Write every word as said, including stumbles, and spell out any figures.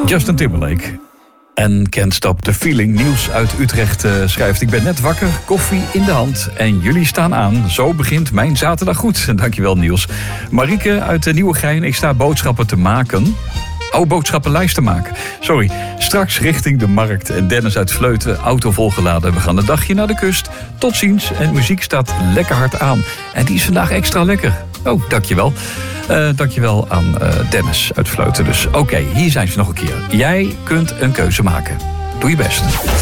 Justin Timberlake. En Can't Stop the Feeling. Nieuws uit Utrecht uh, schrijft: ik ben net wakker, koffie in de hand en jullie staan aan. Zo begint mijn zaterdag goed. Dankjewel, Niels. Marieke uit de Nieuwegein. Ik sta boodschappen te maken. Oh, boodschappenlijst te maken. Sorry. Straks richting de markt. En Dennis uit Vleuten, auto volgeladen. We gaan een dagje naar de kust. Tot ziens. En muziek staat lekker hard aan. En die is vandaag extra lekker. Oh, dankjewel. Uh, dankjewel aan uh, Dennis uit Vleuten. Dus oké, okay, hier zijn ze nog een keer. Jij kunt een keuze maken. Doe je best.